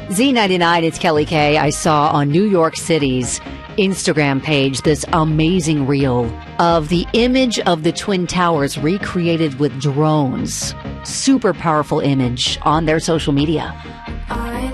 Z99, it's Kelly Kay. I saw on New York City's Instagram page this amazing reel of the image of the Twin Towers recreated with drones. Super powerful image on their social media. I